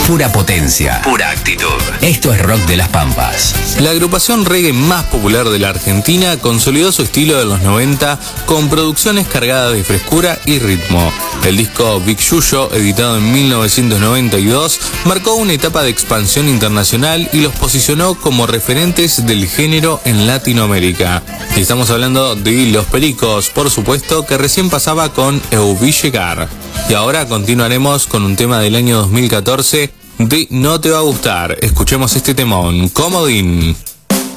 Pura potencia, pura actitud. Esto es Rock de las Pampas. La agrupación reggae más popular de la Argentina consolidó su estilo de los 90 con producciones cargadas de frescura y ritmo. El disco Big Yuyo, editado en 1992, marcó una etapa de expansión internacional y los posicionó como referentes del género en Latinoamérica. Y estamos hablando de Los Pericos, por supuesto, que recién pasaba con Eu Vi Llegar. Y ahora continuaremos con un tema del año 2014 de No Te Va a Gustar. Escuchemos este temón, Comodín.